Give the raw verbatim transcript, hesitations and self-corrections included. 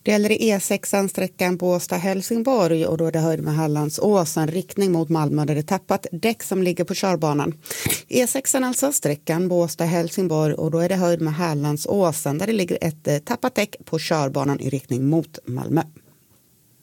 Det gäller E sexan sträckan Båstad-Helsingborg och då är det höjd med Hallandsåsen riktning mot Malmö där det är tappat däck som ligger på körbanan. E sexan alltså sträckan Båstad-Helsingborg och då är det höjd med Hallandsåsen där det ligger ett tappat däck på körbanan i riktning mot Malmö.